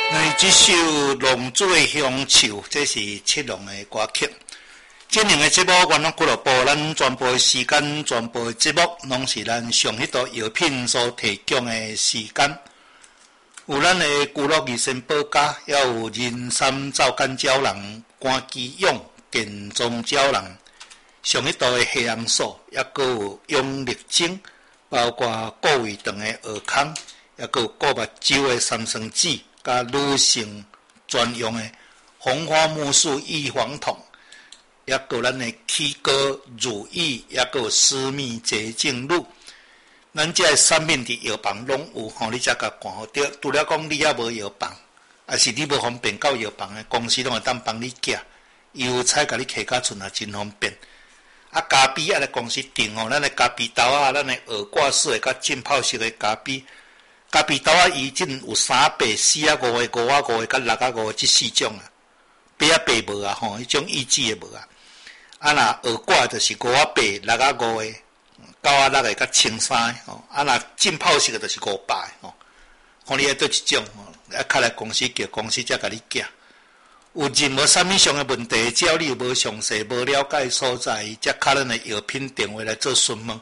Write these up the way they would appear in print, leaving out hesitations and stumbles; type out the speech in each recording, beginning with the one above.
这首《浪水乡愁》，这是七龙的歌曲。这两个节目，原来俱乐部咱全部的时间、全部的节目，拢是咱上迄道药品所提供的时间。有咱的古乐二仙宝家，也有人参皂干胶囊、关基用健壮胶囊，上迄道的黑红素，也佫有养力精，包括固胃肠的尔康，也佫有固目睭的三酸酯。甲女性专用的红花木素异黄酮，也有咱的起膏乳液，也有私密洁净露。咱这产品伫药房拢有吼，你才甲看好着。除了讲你也无药房，还是你无方便到药房的公司拢会当帮你寄，邮差甲你寄到厝也真方便。啊，咖啡啊，咧公司订吼，咱的咖啡豆啊，咱的耳挂式的甲浸泡式的咖啡。咖啡豆啊，伊真有3倍、4啊5个、5啊5个、甲6啊5个这4种啊，8啊8无啊吼，迄种意志的无啊。啊，若耳挂就是5啊8、6啊5个、9啊6个甲青3个吼。啊，若浸泡式的就是500个吼。看你爱倒一种吼，啊，较来公司叫公司才甲你寄。有任何啥物上的问题，只要你有无详细、无了解的所在，则敲咱的药品电话来做询问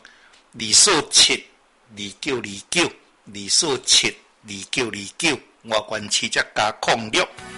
，2472929。2472929，外观市则加06。